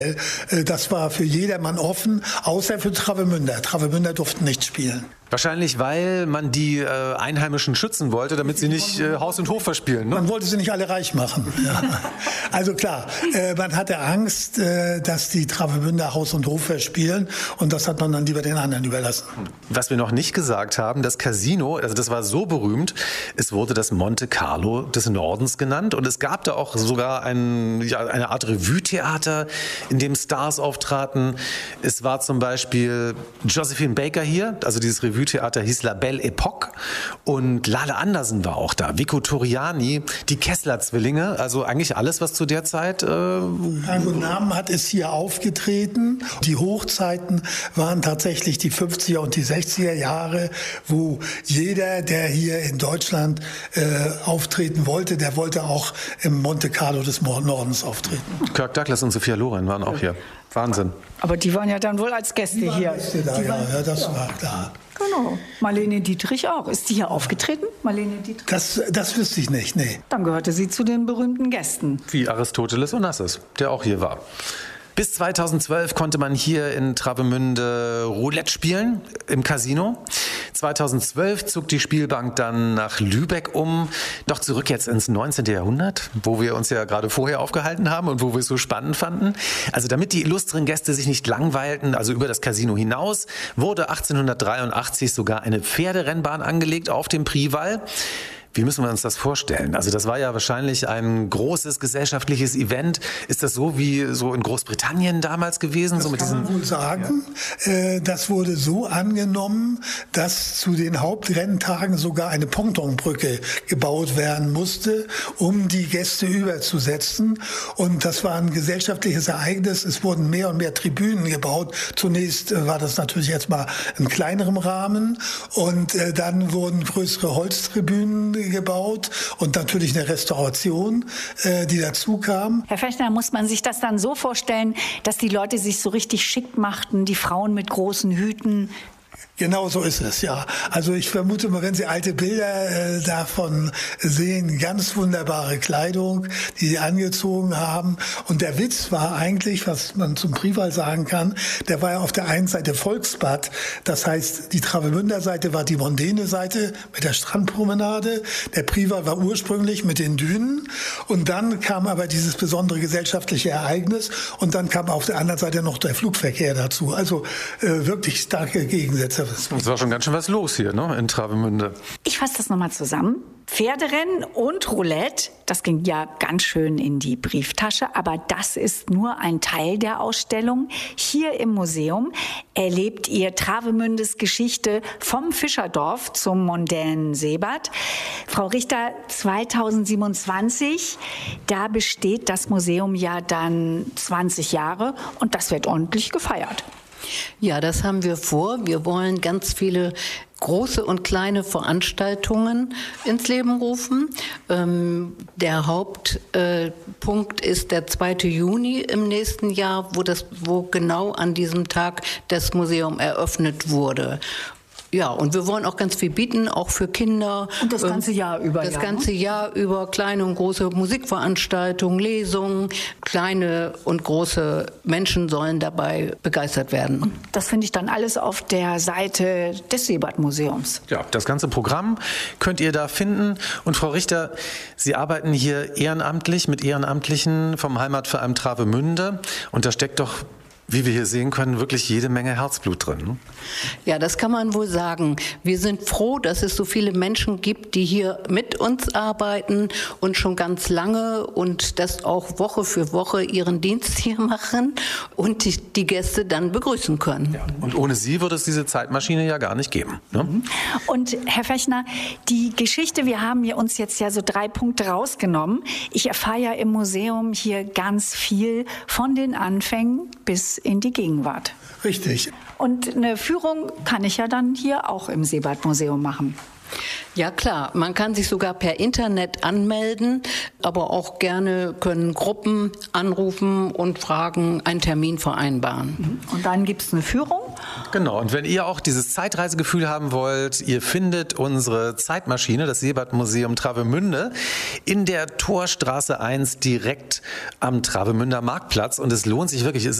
Das war für jedermann offen, außer für Travemünder. Travemünder durften nicht spielen. Wahrscheinlich, weil man die Einheimischen schützen wollte, damit sie nicht Haus und Hof verspielen. Ne? Man wollte sie nicht alle reich machen. Ja. Also klar, man hatte Angst, dass die Travemünder Haus und Hof verspielen, und das hat man dann lieber den anderen überlassen. Was wir noch nicht gesagt haben, das Casino, also das war so berühmt, es wurde das Monte Carlo des Nordens genannt, und es gab da auch sogar eine Art Revue-Theater, in dem Stars auftraten. Es war zum Beispiel Josephine Baker hier, also dieses Revue-Theater hieß La Belle Époque, und Lale Andersen war auch da, Vico Toriani, die Kessler-Zwillinge, also eigentlich alles, was zu der Zeit... Namen hat es hier aufgetreten. Die Hochzeiten waren tatsächlich die 50er und die 60er Jahre, wo jeder, der hier in Deutschland auftreten wollte, der wollte auch im Monte Carlo des Nordens auftreten. Kirk Douglas und Sophia Loren waren auch hier. Wahnsinn. Aber die waren ja dann wohl als Gäste hier. Ja, das war klar. Genau. Marlene Dietrich auch. Ist die hier aufgetreten, Marlene Dietrich? Das wüsste ich nicht, nee. Dann gehörte sie zu den berühmten Gästen. Wie Aristoteles Onassis, der auch hier war. Bis 2012 konnte man hier in Travemünde Roulette spielen im Casino. 2012 zog die Spielbank dann nach Lübeck um. Doch zurück jetzt ins 19. Jahrhundert, wo wir uns ja gerade vorher aufgehalten haben und wo wir es so spannend fanden. Also damit die illustren Gäste sich nicht langweilten, also über das Casino hinaus, wurde 1883 sogar eine Pferderennbahn angelegt auf dem Prival. Wie müssen wir uns das vorstellen? Also das war ja wahrscheinlich ein großes gesellschaftliches Event. Ist das so wie so in Großbritannien damals gewesen? Das so mit kann man wohl sagen. Ja. Das wurde so angenommen, dass zu den Hauptrenntagen sogar eine Pontonbrücke gebaut werden musste, um die Gäste überzusetzen. Und das war ein gesellschaftliches Ereignis. Es wurden mehr und mehr Tribünen gebaut. Zunächst war das natürlich erstmal in kleinerem Rahmen, und dann wurden größere Holztribünen gebaut und natürlich eine Restauration, die dazu kam. Herr Fechner, muss man sich das dann so vorstellen, dass die Leute sich so richtig schick machten, die Frauen mit großen Hüten? Genau so ist es, ja. Also ich vermute mal, wenn Sie alte Bilder davon sehen, ganz wunderbare Kleidung, die sie angezogen haben. Und der Witz war eigentlich, was man zum Prival sagen kann, der war ja auf der einen Seite Volksbad. Das heißt, die Travemünder Seite war die mondäne Seite mit der Strandpromenade. Der Prival war ursprünglich mit den Dünen. Und dann kam aber dieses besondere gesellschaftliche Ereignis. Und dann kam auf der anderen Seite noch der Flugverkehr dazu. Also wirklich starke Gegensätze. Es war schon ganz schön was los hier, ne, in Travemünde. Ich fasse das nochmal zusammen. Pferderennen und Roulette, das ging ja ganz schön in die Brieftasche, aber das ist nur ein Teil der Ausstellung. Hier im Museum erlebt ihr Travemündes Geschichte vom Fischerdorf zum mondänen Seebad. Frau Richter, 2027, da besteht das Museum ja dann 20 Jahre, und das wird ordentlich gefeiert. Ja, das haben wir vor. Wir wollen ganz viele große und kleine Veranstaltungen ins Leben rufen. Der Hauptpunkt ist der 2. Juni im nächsten Jahr, wo genau an diesem Tag das Museum eröffnet wurde. Ja, und wir wollen auch ganz viel bieten, auch für Kinder. Und das ganze Jahr über. Das ganze Jahr über kleine und große Musikveranstaltungen, Lesungen. Kleine und große Menschen sollen dabei begeistert werden. Und das finde ich dann alles auf der Seite des Seebadmuseums. Ja, das ganze Programm könnt ihr da finden. Und Frau Richter, Sie arbeiten hier ehrenamtlich mit Ehrenamtlichen vom Heimatverein Travemünde. Und da steckt doch, wie wir hier sehen können, wirklich jede Menge Herzblut drin. Ne? Ja, das kann man wohl sagen. Wir sind froh, dass es so viele Menschen gibt, die hier mit uns arbeiten und schon ganz lange und das auch Woche für Woche ihren Dienst hier machen und die Gäste dann begrüßen können. Ja. Und ohne Sie würde es diese Zeitmaschine ja gar nicht geben. Ne? Und Herr Fechner, die Geschichte, wir haben uns jetzt ja so 3 Punkte rausgenommen. Ich erfahre ja im Museum hier ganz viel von den Anfängen bis in die Gegenwart. Richtig. Und eine Führung kann ich ja dann hier auch im Seebadmuseum machen. Ja klar, man kann sich sogar per Internet anmelden, aber auch gerne können Gruppen anrufen und fragen, einen Termin vereinbaren. Und dann gibt es eine Führung Genau, und wenn ihr auch dieses Zeitreisegefühl haben wollt, ihr findet unsere Zeitmaschine, das Seebad-Museum Travemünde, in der Torstraße 1 direkt am Travemünder Marktplatz. Und es lohnt sich wirklich,